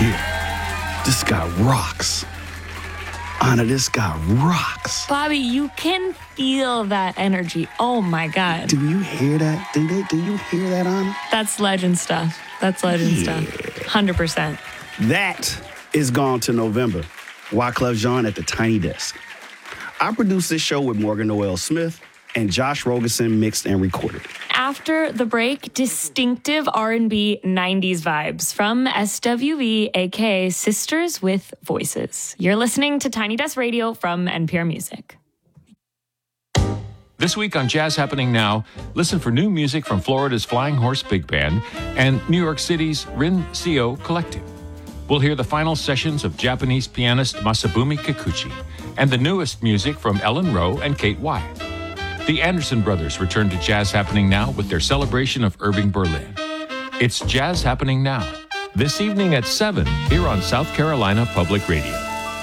Yeah. This guy rocks. Anna, this guy rocks. Bobby, you can feel that energy. Oh, my God. Do you hear that? Do you hear that, Anna? That's legend stuff. That's legend stuff. 100%. That is Gone to November. Wyclef Jean at the Tiny Desk. I produced this show with Morgan Noel Smith, and Josh Rogerson mixed and recorded. After the break, distinctive R&B 90s vibes from SWV, aka Sisters with Voices. You're listening to Tiny Desk Radio from NPR Music. This week on Jazz Happening Now, listen for new music from Florida's Flying Horse Big Band and New York City's Rin Seo Collective. We'll hear the final sessions of Japanese pianist Masabumi Kikuchi and the newest music from Ellen Rowe and Kate Wyatt. The Anderson Brothers return to Jazz Happening Now with their celebration of Irving Berlin. It's Jazz Happening Now, this evening at 7 here on South Carolina Public Radio.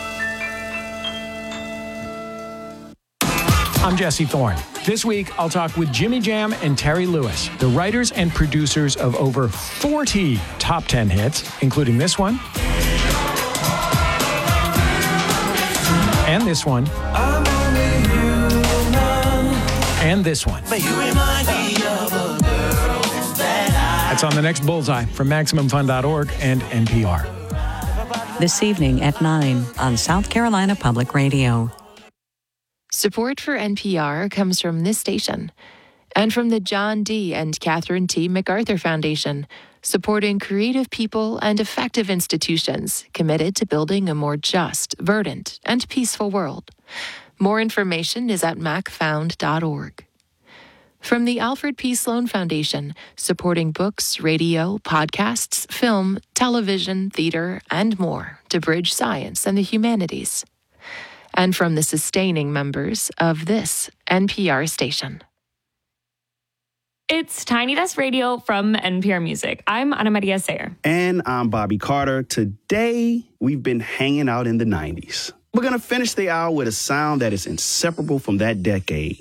I'm Jesse Thorne. This week, I'll talk with Jimmy Jam and Terry Lewis, the writers and producers of over 40 top 10 hits, including this one, and this one, and this one. That's on the next Bullseye from MaximumFun.org and NPR. This evening at 9 on South Carolina Public Radio. Support for NPR comes from this station and from the John D. and Catherine T. MacArthur Foundation, supporting creative people and effective institutions committed to building a more just, verdant, and peaceful world. More information is at macfound.org. From the Alfred P. Sloan Foundation, supporting books, radio, podcasts, film, television, theater, and more to bridge science and the humanities. And from the sustaining members of this NPR station. It's Tiny Desk Radio from NPR Music. I'm Ana Maria Sayer. And I'm Bobby Carter. Today, we've been hanging out in the 90s. We're going to finish the hour with a sound that is inseparable from that decade.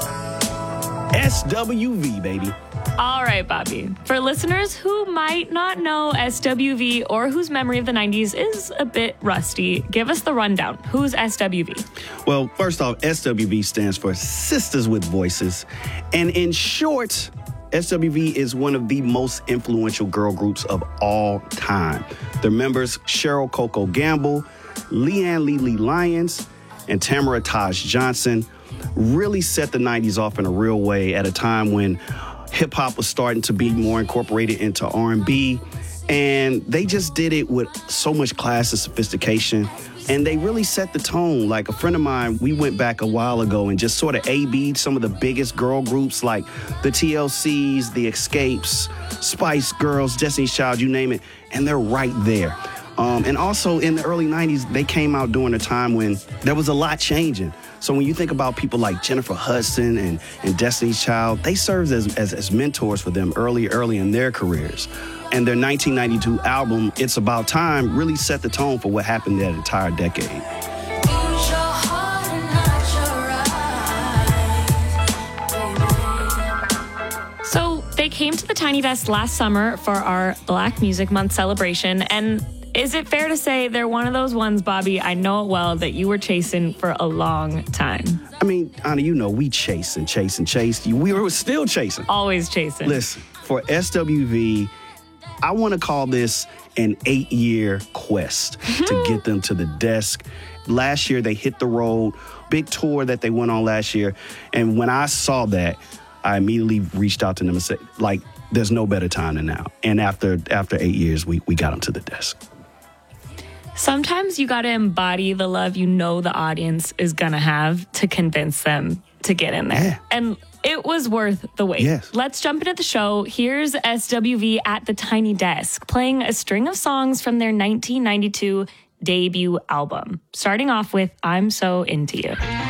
SWV, baby. All right, Bobby. For listeners who might not know SWV or whose memory of the 90s is a bit rusty, give us the rundown. Who's SWV? Well, first off, SWV stands for Sisters with Voices. And in short, SWV is one of the most influential girl groups of all time. Their members, Cheryl Coco Gamble, Leanne Lee Lyons, and Tamara Taj Johnson, really set the 90s off in a real way at a time when hip-hop was starting to be more incorporated into R&B, and they just did it with so much class and sophistication, and they really set the tone. Like a friend of mine, we went back a while ago and just sort of A-B'd some of the biggest girl groups like the TLCs, the Escapes, Spice Girls, Destiny's Child, you name it, and they're right there. And also in the early 90s, they came out during a time when there was a lot changing. So when you think about people like Jennifer Hudson and Destiny's Child, they served as mentors for them early in their careers. And their 1992 album, It's About Time, really set the tone for what happened that entire decade. So they came to the Tiny Desk last summer for our Black Music Month celebration, and is it fair to say they're one of those ones, Bobby, I know it well, that you were chasing for a long time? I mean, Anna, you know, we chase. We were still chasing. Always chasing. Listen, for SWV, I want to call this an 8-year quest to get them to the desk. Last year, they hit the road, big tour that they went on last year. And when I saw that, I immediately reached out to them and said, like, there's no better time than now. And after 8 years, we got them to the desk. Sometimes you got to embody the love you know the audience is going to have to convince them to get in there. Yeah. And it was worth the wait. Yes. Let's jump into the show. Here's SWV at the Tiny Desk, playing a string of songs from their 1992 debut album, starting off with I'm So Into You.